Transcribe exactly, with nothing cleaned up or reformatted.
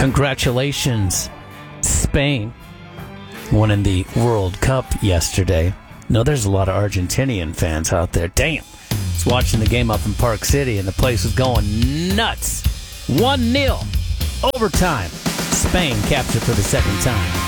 Congratulations, Spain won in the World Cup yesterday. No, there's a lot of Argentinian fans out there. Damn. I was watching the game up in Park City, and the place was going nuts. one nil. Overtime. Spain captured for the second time.